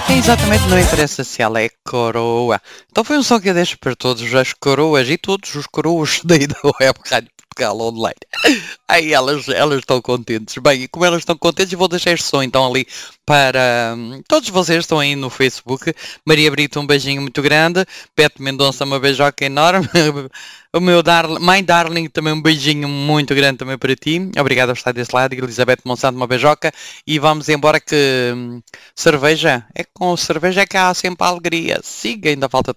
Exatamente, não interessa se ela é coroa. Então foi um som que eu deixo para todas as coroas e todos os coroas daí da Web Rádio Portugal Online. Aí elas estão contentes. Bem, e como elas estão contentes, eu vou deixar este som então ali para todos vocês que estão aí no Facebook. Maria Brito, um beijinho muito grande. Beto Mendonça, uma beijoca enorme. O meu mãe Darling, também um beijinho muito grande também para ti. Obrigado por estar desse lado. Elizabeth Monsanto, uma beijoca. E vamos embora que cerveja, é com cerveja que há sempre a alegria. Siga, ainda falta